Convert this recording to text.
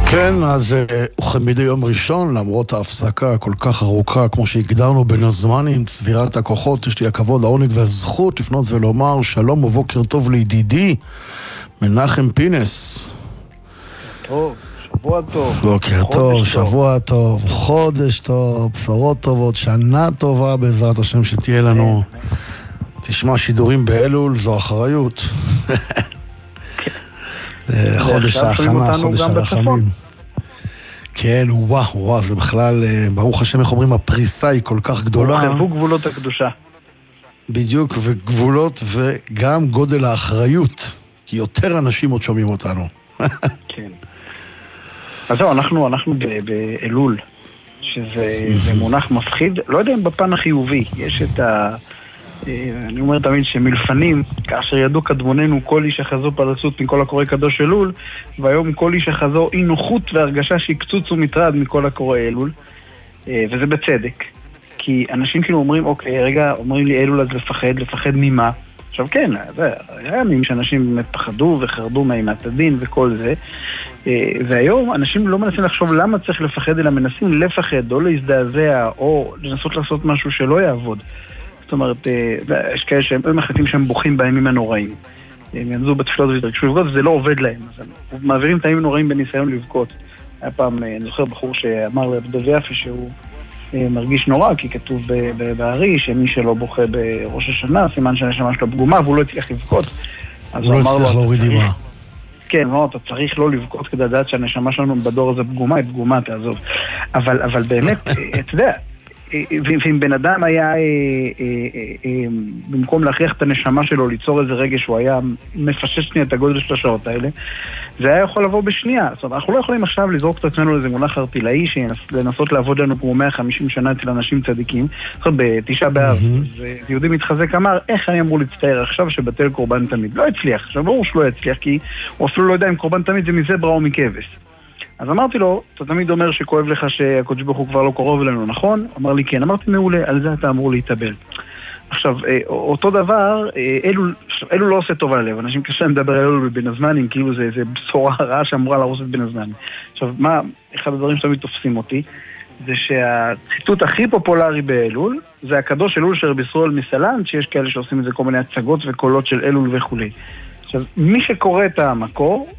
כן, אז וכמדי יום ראשון, למרות ההפסקה כל כך ארוכה, כמו שהגדרנו בין הזמנים, צבירת הכוחות, יש לי הכבוד, העונג והזכות לפנות ולומר שלום ובוקר טוב לידידי, מנחם פינס. טוב, שבוע טוב. בוקר טוב, שבוע טוב, חודש טוב, בשורות טובות, שנה טובה בעזרת השם שתהיה לנו. תשמע, שידורים באלול זו אחריות. חודש ההכנה, חודש הרחמים. כן, וואו, זה בכלל, ברוך השם, איך אומרים, הפריסה היא כל כך גדולה. הורחבו גבולות הקדושה. בדיוק, וגבולות וגם גודל האחריות, כי יותר אנשים עוד שומעים אותנו. כן. אז זהו, אנחנו באלול, שזה מונח מפחיד, לא יודע אם בפן החיובי, יש את אני אומר תמיד שמלפנים, כאשר ידעו קדמוננו כל איש החזו פרסות מכל הקורא קדוש אלול, והיום כל איש החזו אי נוחות והרגשה שיקצוץ ומטרד מכל הקורא אלול, וזה בצדק, כי אנשים כאילו אומרים, אוקיי, רגע, אומרים לי אלול אז לפחד ממה? עכשיו כן, היה ימים שאנשים באמת פחדו וחרדו מאימת הדין וכל זה, והיום אנשים לא מנסים לחשוב למה צריך לפחד, אלא מנסים לפחד או להזדעזע או לנסות לעשות משהו שלא יעבוד. זאת אומרת, יש כאלה שהם מחליטים שהם בוכים בימים הנוראים. הם ינזו בתפילות והתרגשו לבכות, וזה לא עובד להם. אז הם מעבירים את הימים הנוראים בניסיון לבכות. היה פעם, אני זוכר בחור שאמר לדב יפי שהוא מרגיש נורא, כי כתוב בארי שמי שלא בוכה בראש השנה, סימן שהנשמה שלו פגומה, והוא לא הצליח לבכות. הוא לא הצליח להוריד דמעה. כן, לא, אתה צריך לא לבכות כדי לדעת שהנשמה שלנו בדור הזה פגומה, היא פגומה, תעזוב. אבל באמת, אתה יודע, ואם בן אדם היה, במקום להכריח את הנשמה שלו ליצור איזה רגש, הוא היה מפשש שנייה את הגודל של השעות האלה, זה היה יכול לבוא בשנייה. זאת אומרת, אנחנו לא יכולים עכשיו לזרוק את עצמנו לאיזה מונח ארטילאי, לנסות לעבוד לנו כמו 150 שנה אצל אנשים צדיקים. זאת אומרת, בתשעה באב, יהודי מתחזק אמר, איך אני אמור להצטער עכשיו שבטל קורבן תמיד? לא הצליח. עכשיו, ברור שלא הצליח, כי הוא אפילו לא יודע אם קורבן תמיד זה מזברה או מכבש. אז אמרתי לו, אתה תמיד אומר שכואב לך שהקדוש ברוך הוא כבר לא קרוב אלינו, נכון? אמר לי כן, אמרתי מעולה, על זה אתה אמור להתאבל. עכשיו, אותו דבר, אלו לא עושה טוב על הלב, אנשים קשה לדבר על אלו בבין הזמנים, כאילו זה בשורה רעה שאמורה להרוס את בין הזמנים. עכשיו, אחד הדברים שתמיד תופסים אותי, זה שהציטוט הכי פופולרי באלול, זה הקדוש אלול של רבי ישראל מסלנט, שיש כאלה שעושים את זה כל מיני הצגות וקולות של אלול וכו'. עכשיו, מי שקורא את המקור,